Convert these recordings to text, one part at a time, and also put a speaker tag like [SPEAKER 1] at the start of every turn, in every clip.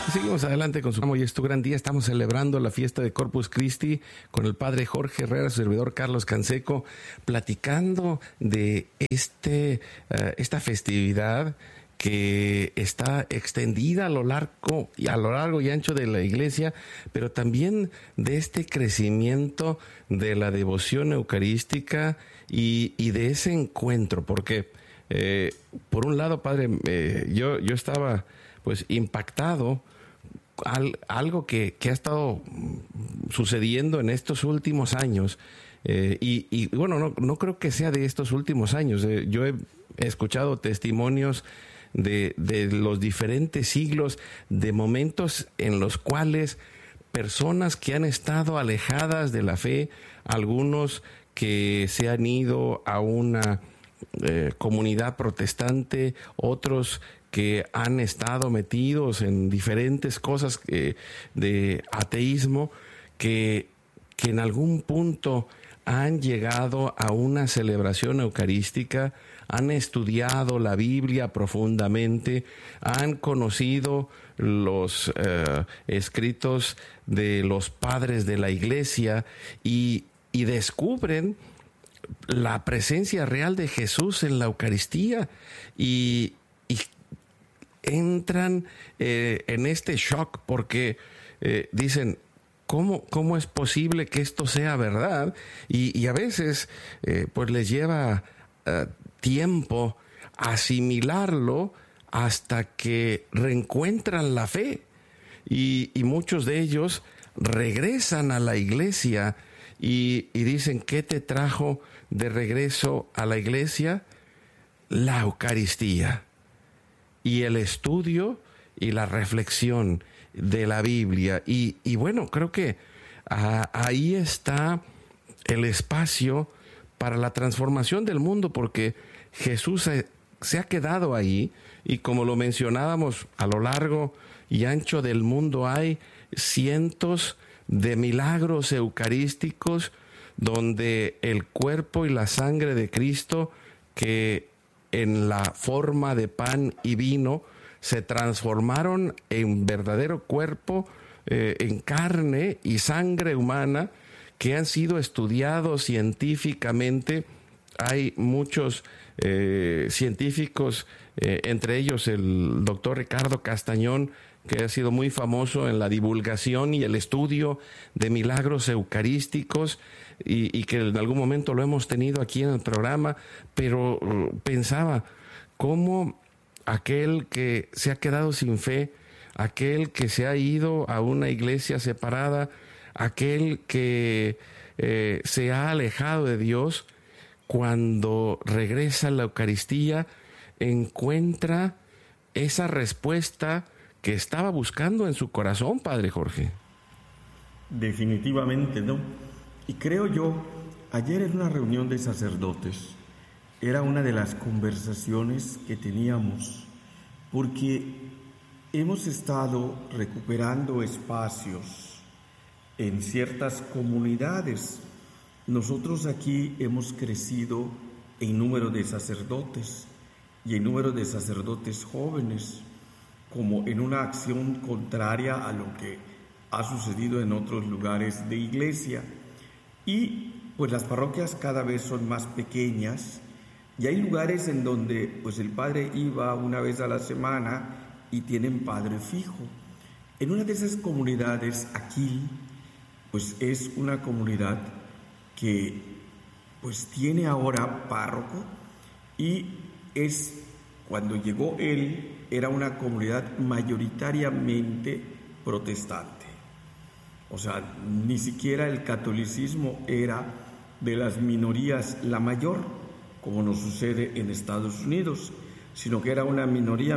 [SPEAKER 1] Seguimos adelante con su Hoy es tu gran día. Estamos celebrando la fiesta de Corpus Christi con el padre Jorge Herrera, su servidor Carlos Canseco, platicando de esta festividad que está extendida a lo largo y ancho de la iglesia, pero también de este crecimiento de la devoción eucarística y de ese encuentro, porque por un lado, padre, yo estaba pues impactado algo que ha estado sucediendo en estos últimos años, y bueno, no creo que sea de estos últimos años. Yo he escuchado testimonios de los diferentes siglos, de momentos en los cuales personas que han estado alejadas de la fe, algunos que se han ido a una comunidad protestante, otros que han estado metidos en diferentes cosas de ateísmo, que en algún punto han llegado a una celebración eucarística, han estudiado la Biblia profundamente, han conocido los escritos de los padres de la iglesia y descubren la presencia real de Jesús en la Eucaristía y entran en este shock porque dicen, ¿cómo es posible que esto sea verdad? Y a veces pues les lleva tiempo asimilarlo hasta que reencuentran la fe y muchos de ellos regresan a la iglesia y dicen, ¿qué te trajo de regreso a la iglesia? La Eucaristía y el estudio y la reflexión de la Biblia. Y bueno, creo que ahí está el espacio para la transformación del mundo, porque Jesús se ha quedado ahí, y como lo mencionábamos, a lo largo y ancho del mundo hay cientos de milagros eucarísticos donde el cuerpo y la sangre de Cristo, que en la forma de pan y vino se transformaron en verdadero cuerpo, en carne y sangre humana, que han sido estudiados científicamente. Hay muchos científicos, entre ellos el doctor Ricardo Castañón, que ha sido muy famoso en la divulgación y el estudio de milagros eucarísticos, y que en algún momento lo hemos tenido aquí en el programa, pero pensaba cómo aquel que se ha quedado sin fe, aquel que se ha ido a una iglesia separada, aquel que se ha alejado de Dios, cuando regresa a la Eucaristía, encuentra esa respuesta que estaba buscando en su corazón, Padre Jorge.
[SPEAKER 2] Definitivamente no. Y creo yo, ayer en una reunión de sacerdotes, era una de las conversaciones que teníamos, porque hemos estado recuperando espacios en ciertas comunidades. Nosotros aquí hemos crecido en número de sacerdotes y en número de sacerdotes jóvenes, como en una acción contraria a lo que ha sucedido en otros lugares de iglesia. Y pues las parroquias cada vez son más pequeñas, y hay lugares en donde pues el padre iba una vez a la semana y tienen padre fijo. En una de esas comunidades aquí, pues es una comunidad que pues tiene ahora párroco, y cuando llegó él, era una comunidad mayoritariamente protestante. O sea, ni siquiera el catolicismo era de las minorías la mayor, como nos sucede en Estados Unidos, sino que era una minoría.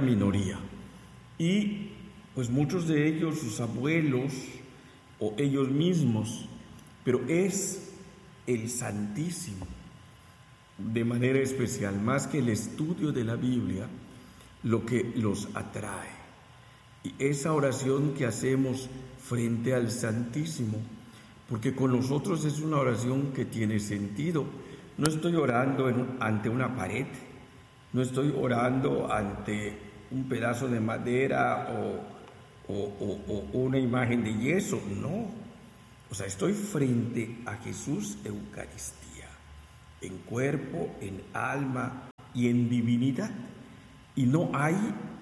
[SPEAKER 2] Y pues muchos de ellos, sus abuelos o ellos mismos, pero es el Santísimo, de manera especial, más que el estudio de la Biblia, lo que los atrae. Y esa oración que hacemos frente al Santísimo, porque con nosotros es una oración que tiene sentido. No estoy orando ante una pared, no estoy orando ante un pedazo de madera o una imagen de yeso, no. O sea, estoy frente a Jesús Eucaristía, en cuerpo, en alma y en divinidad. Y no hay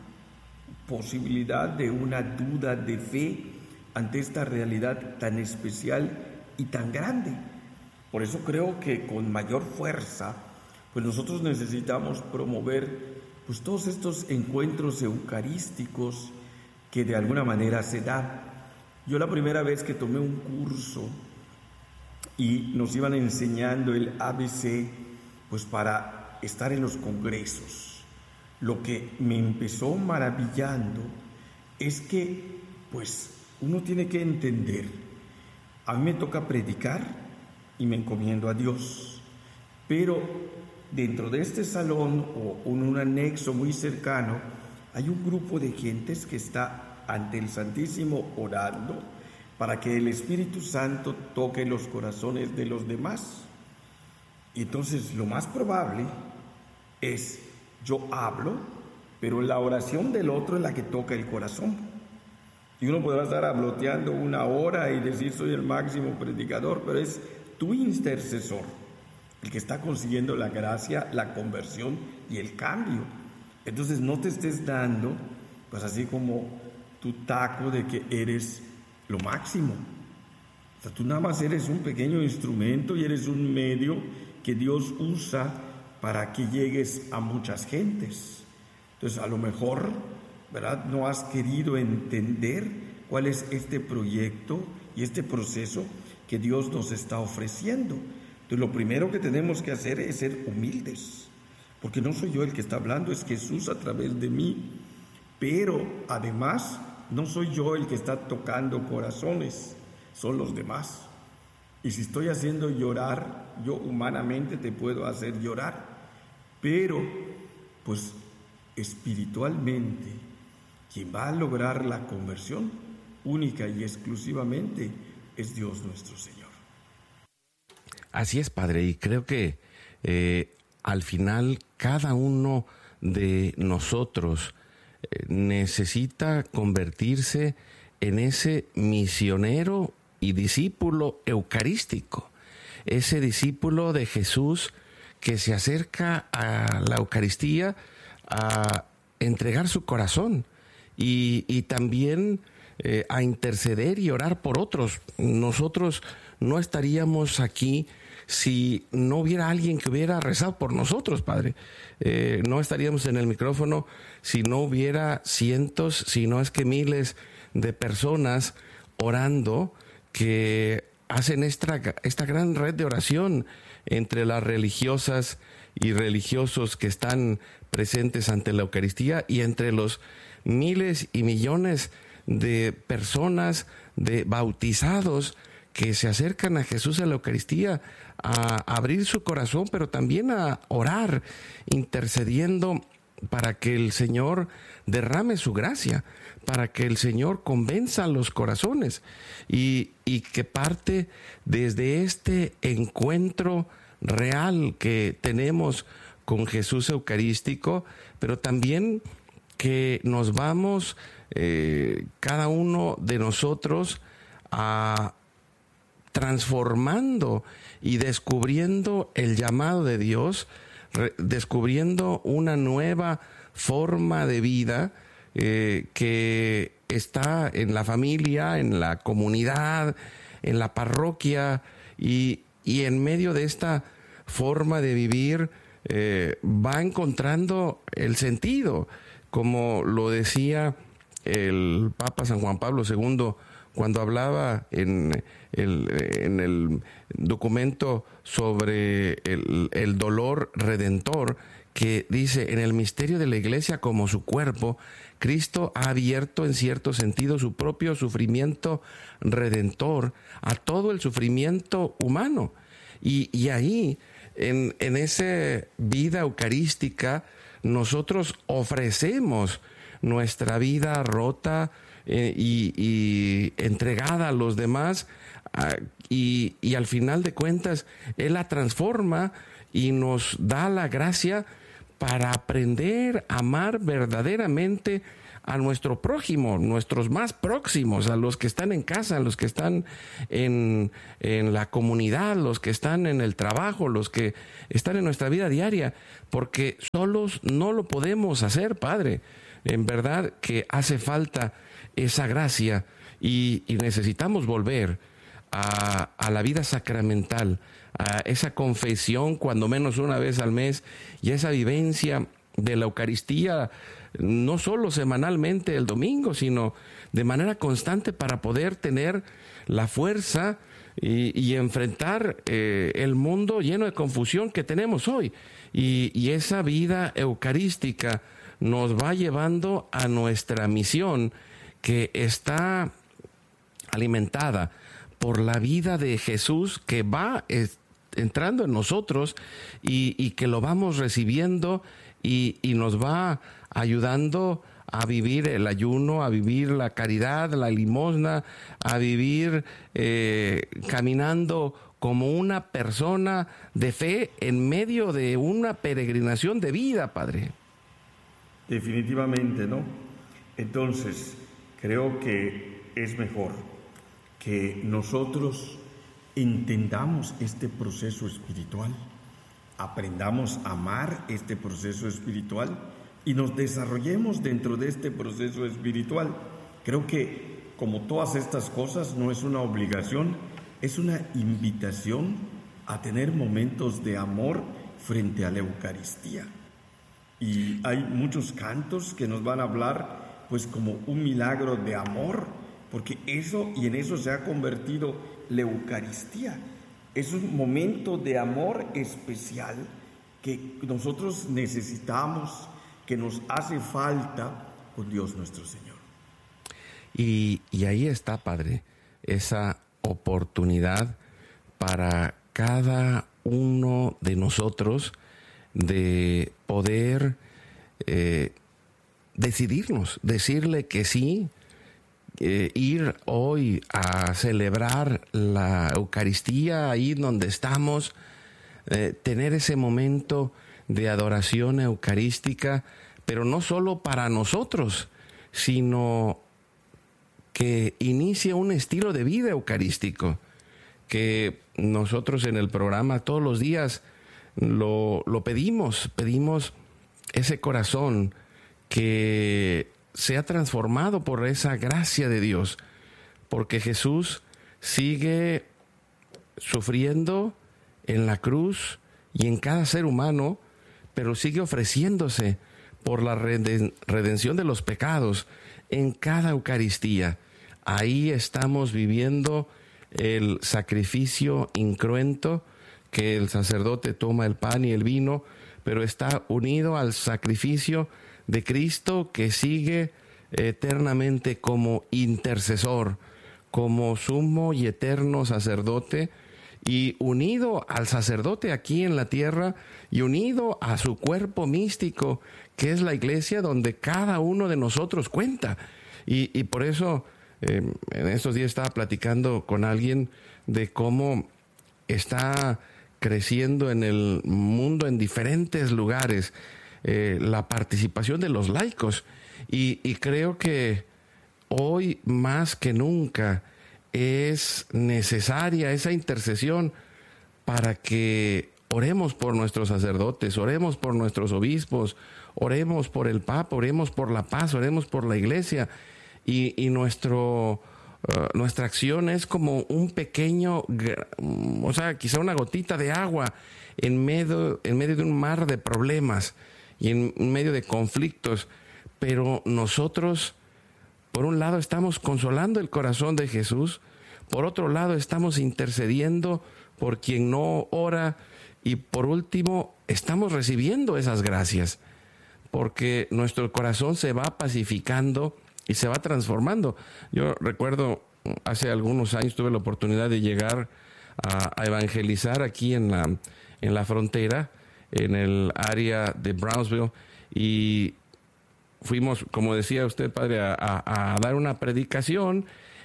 [SPEAKER 2] posibilidad de una duda de fe ante esta realidad tan especial y tan grande. Por eso creo que con mayor fuerza, pues nosotros necesitamos promover pues todos estos encuentros eucarísticos que de alguna manera se dan. Yo la primera vez que tomé un curso y nos iban enseñando el ABC, pues para estar en los congresos, lo que me empezó maravillando es que pues uno tiene que entender, a mí me toca predicar y me encomiendo a Dios, pero dentro de este salón o en un anexo muy cercano hay un grupo de gentes que está ante el Santísimo orando para que el Espíritu Santo toque los corazones de los demás. Y entonces lo más probable es, yo hablo, pero la oración del otro es la que toca el corazón. Y uno podrá estar habloteando 1 hora y decir soy el máximo predicador, pero es tu intercesor el que está consiguiendo la gracia, la conversión y el cambio. Entonces no te estés dando, pues así como tu taco de que eres lo máximo. O sea, tú nada más eres un pequeño instrumento y eres un medio que Dios usa para que llegues a muchas gentes. Entonces a lo mejor, ¿verdad?, no has querido entender cuál es este proyecto y este proceso que Dios nos está ofreciendo. Entonces lo primero que tenemos que hacer es ser humildes, porque no soy yo el que está hablando, es Jesús a través de mí. Pero además no soy yo el que está tocando corazones, son los demás. Y si estoy haciendo llorar, yo humanamente te puedo hacer llorar, pero pues espiritualmente quien va a lograr la conversión única y exclusivamente es Dios nuestro Señor.
[SPEAKER 1] Así es, Padre, y creo que al final cada uno de nosotros necesita convertirse en ese misionero y discípulo eucarístico, ese discípulo de Jesús que se acerca a la Eucaristía a entregar su corazón y también a interceder y orar por otros. Nosotros no estaríamos aquí si no hubiera alguien que hubiera rezado por nosotros, Padre. No estaríamos en el micrófono si no hubiera cientos, si no es que miles de personas orando que hacen esta gran red de oración entre las religiosas y religiosos que están presentes ante la Eucaristía y entre los miles y millones de personas, de bautizados que se acercan a Jesús en la Eucaristía a abrir su corazón, pero también a orar, intercediendo para que el Señor derrame su gracia, para que el Señor convenza los corazones y que parte desde este encuentro real que tenemos con Jesús Eucarístico, pero también que nos vamos cada uno de nosotros a transformando y descubriendo el llamado de Dios, descubriendo una nueva forma de vida que está en la familia, en la comunidad, en la parroquia y en medio de esta forma de vivir va encontrando el sentido, como lo decía el Papa San Juan Pablo II cuando hablaba en el documento sobre el dolor redentor, que dice: en el misterio de la Iglesia como su cuerpo, Cristo ha abierto en cierto sentido su propio sufrimiento redentor a todo el sufrimiento humano. Y ahí, en esa vida eucarística, nosotros ofrecemos nuestra vida rota y entregada a los demás, y al final de cuentas Él la transforma y nos da la gracia para aprender a amar verdaderamente a nuestro prójimo, nuestros más próximos, a los que están en casa, a los que están en la comunidad, los que están en el trabajo, los que están en nuestra vida diaria, porque solos no lo podemos hacer, Padre. En verdad que hace falta esa gracia y necesitamos volver a la vida sacramental, a esa confesión cuando menos una vez al mes y a esa vivencia de la Eucaristía, no solo semanalmente el domingo, sino de manera constante para poder tener la fuerza y enfrentar el mundo lleno de confusión que tenemos hoy. Y esa vida eucarística nos va llevando a nuestra misión, que está alimentada por la vida de Jesús, que va entrando en nosotros y que lo vamos recibiendo y nos va ayudando a vivir el ayuno, a vivir la caridad, la limosna, a vivir caminando como una persona de fe en medio de una peregrinación de vida, Padre.
[SPEAKER 2] Definitivamente, ¿no? Entonces, creo que es mejor que nosotros entendamos este proceso espiritual, aprendamos a amar este proceso espiritual y nos desarrollemos dentro de este proceso espiritual. Creo que, como todas estas cosas, no es una obligación, es una invitación a tener momentos de amor frente a la Eucaristía. Y hay muchos cantos que nos van a hablar pues como un milagro de amor, porque en eso se ha convertido la Eucaristía. Es un momento de amor especial que nosotros necesitamos, que nos hace falta con Dios nuestro Señor.
[SPEAKER 1] Y ahí está, Padre, esa oportunidad para cada uno de nosotros de poder decidirnos, decirle que sí, ir hoy a celebrar la Eucaristía ahí donde estamos, tener ese momento de adoración eucarística, pero no solo para nosotros, sino que inicie un estilo de vida eucarístico, que nosotros en el programa todos los días lo pedimos ese corazón que sea transformado por esa gracia de Dios, porque Jesús sigue sufriendo en la cruz y en cada ser humano, pero sigue ofreciéndose por la redención de los pecados en cada Eucaristía. Ahí estamos viviendo el sacrificio incruento, que el sacerdote toma el pan y el vino, pero está unido al sacrificio de Cristo, que sigue eternamente como intercesor, como sumo y eterno sacerdote, y unido al sacerdote aquí en la tierra y unido a su cuerpo místico, que es la iglesia, donde cada uno de nosotros cuenta. Y por eso en estos días estaba platicando con alguien de cómo está creciendo en el mundo, en diferentes lugares, la participación de los laicos. Y creo que hoy más que nunca es necesaria esa intercesión para que oremos por nuestros sacerdotes, oremos por nuestros obispos, oremos por el Papa, oremos por la paz, oremos por la iglesia. Y nuestra acción es como un pequeño, o sea, quizá una gotita de agua en medio de un mar de problemas y en medio de conflictos. Pero nosotros, por un lado, estamos consolando el corazón de Jesús, por otro lado, estamos intercediendo por quien no ora, y por último, estamos recibiendo esas gracias, porque nuestro corazón se va pacificando y se va transformando. Yo recuerdo, hace algunos años tuve la oportunidad de llegar a evangelizar aquí en la frontera, en el área de Brownsville, y fuimos, como decía usted, Padre, a dar una predicación,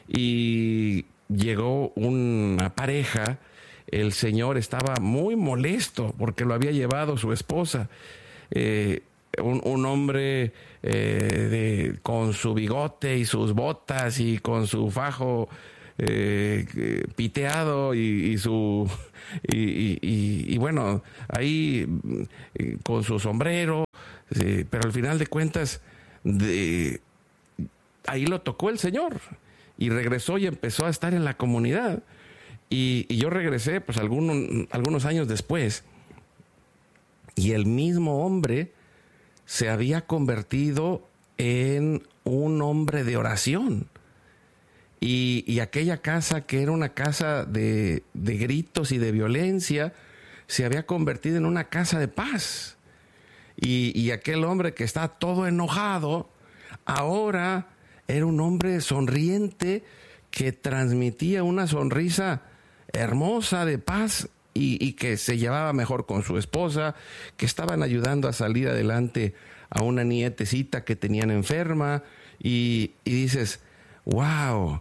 [SPEAKER 1] y llegó una pareja. El señor estaba muy molesto porque lo había llevado su esposa, un hombre con su bigote y sus botas y con su fajo piteado y bueno, ahí con su sombrero, pero al final de cuentas ahí lo tocó el Señor y regresó y empezó a estar en la comunidad. Y yo regresé pues algunos años después, y el mismo hombre se había convertido en un hombre de oración. Y aquella casa, que era una casa de gritos y de violencia, se había convertido en una casa de paz. Y aquel hombre que está todo enojado, ahora era un hombre sonriente que transmitía una sonrisa hermosa de paz y que se llevaba mejor con su esposa, que estaban ayudando a salir adelante a una nietecita que tenían enferma. Y dices, wow,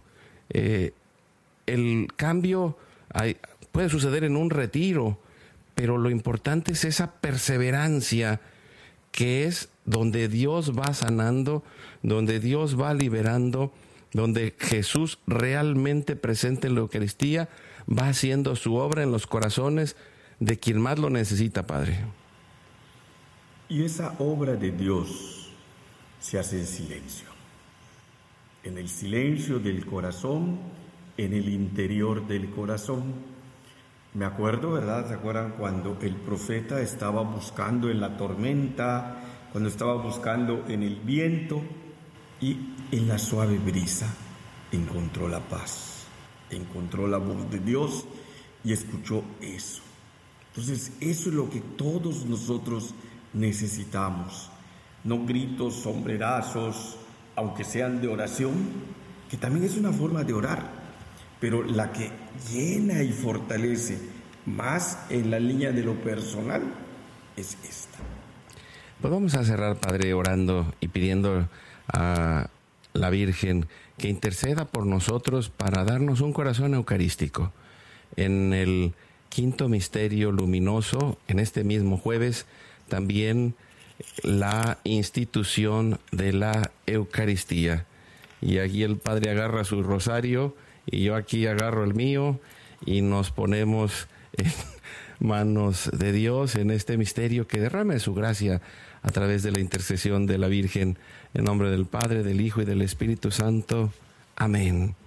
[SPEAKER 1] el cambio puede suceder en un retiro, pero lo importante es esa perseverancia, que es donde Dios va sanando, donde Dios va liberando, donde Jesús realmente presente en la Eucaristía va haciendo su obra en los corazones de quien más lo necesita, Padre.
[SPEAKER 2] Y esa obra de Dios se hace en silencio. En el silencio del corazón, en el interior del corazón. Me acuerdo, ¿verdad? ¿Se acuerdan cuando el profeta estaba buscando en la tormenta, cuando estaba buscando en el viento, y en la suave brisa encontró la paz, encontró la voz de Dios y escuchó eso? Entonces, eso es lo que todos nosotros necesitamos. No gritos, sombrerazos, aunque sean de oración, que también es una forma de orar, pero la que llena y fortalece más en la línea de lo personal es esta.
[SPEAKER 1] Pues vamos a cerrar, Padre, orando y pidiendo a la Virgen que interceda por nosotros para darnos un corazón eucarístico. En el quinto misterio luminoso, en este mismo jueves, también la institución de la Eucaristía. Y aquí el Padre agarra su rosario y yo aquí agarro el mío y nos ponemos en manos de Dios en este misterio, que derrame su gracia a través de la intercesión de la Virgen. En nombre del Padre, del Hijo y del Espíritu Santo. Amén.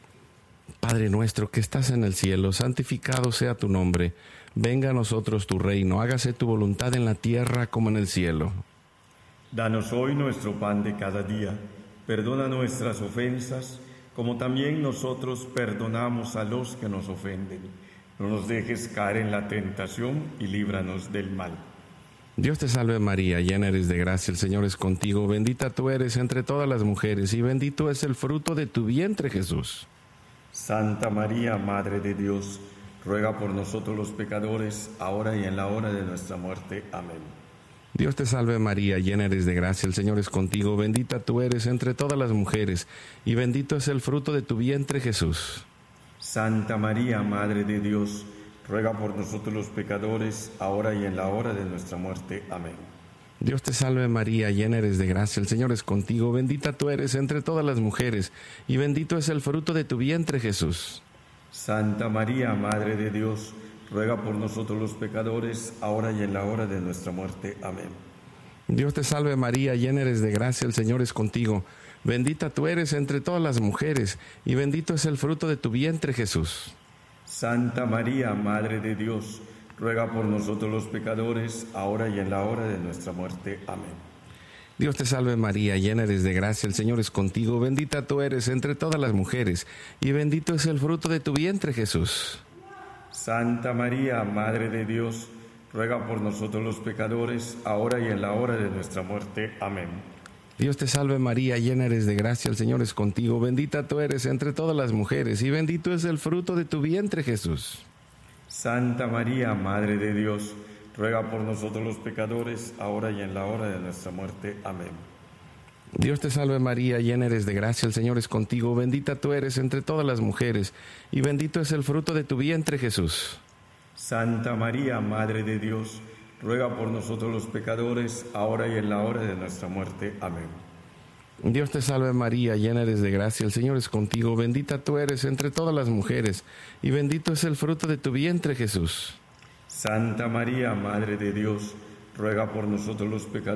[SPEAKER 1] Padre nuestro que estás en el cielo, santificado sea tu nombre. Venga a nosotros tu reino, hágase tu voluntad en la tierra como en el cielo.
[SPEAKER 2] Danos hoy nuestro pan de cada día. Perdona nuestras ofensas, como también nosotros perdonamos a los que nos ofenden. No nos dejes caer en la tentación y líbranos del mal.
[SPEAKER 1] Dios te salve María, llena eres de gracia, el Señor es contigo, bendita tú eres entre todas las mujeres y bendito es el fruto de tu vientre, Jesús.
[SPEAKER 2] Santa María, Madre de Dios, ruega por nosotros los pecadores, ahora y en la hora de nuestra muerte. Amén.
[SPEAKER 1] Dios te salve María, llena eres de gracia, el Señor es contigo, bendita tú eres entre todas las mujeres y bendito es el fruto de tu vientre, Jesús.
[SPEAKER 2] Santa María, Madre de Dios, ruega por nosotros los pecadores, ahora y en la hora de nuestra muerte. Amén.
[SPEAKER 1] Dios te salve María, llena eres de gracia, el Señor es contigo, bendita tú eres entre todas las mujeres, y bendito es el fruto de tu vientre, Jesús.
[SPEAKER 2] Santa María, Madre de Dios, ruega por nosotros los pecadores, ahora y en la hora de nuestra muerte. Amén.
[SPEAKER 1] Dios te salve María, llena eres de gracia, el Señor es contigo, bendita tú eres entre todas las mujeres, y bendito es el fruto de tu vientre, Jesús.
[SPEAKER 2] Santa María, Madre de Dios, ruega por nosotros los pecadores, ahora y en la hora de nuestra muerte. Amén.
[SPEAKER 1] Dios te salve María, llena eres de gracia, el Señor es contigo, bendita tú eres entre todas las mujeres, y bendito es el fruto de tu vientre, Jesús.
[SPEAKER 2] Santa María, Madre de Dios, ruega por nosotros los pecadores, ahora y en la hora de nuestra muerte. Amén.
[SPEAKER 1] Dios te salve María, llena eres de gracia, el Señor es contigo, bendita tú eres entre todas las mujeres, y bendito es el fruto de tu vientre, Jesús.
[SPEAKER 2] Santa María, Madre de Dios, ruega por nosotros los pecadores, ahora y en la hora de nuestra muerte. Amén.
[SPEAKER 1] Dios te salve María, llena eres de gracia, el Señor es contigo, bendita tú eres entre todas las mujeres, y bendito es el fruto de tu vientre, Jesús.
[SPEAKER 2] Santa María, Madre de Dios, ruega por nosotros los pecadores, ahora y en la hora de nuestra muerte. Amén.
[SPEAKER 1] Dios te salve María, llena eres de gracia, el Señor es contigo, bendita tú eres entre todas las mujeres, y bendito es el fruto de tu vientre, Jesús.
[SPEAKER 2] Santa María, Madre de Dios, ruega por nosotros los pecadores,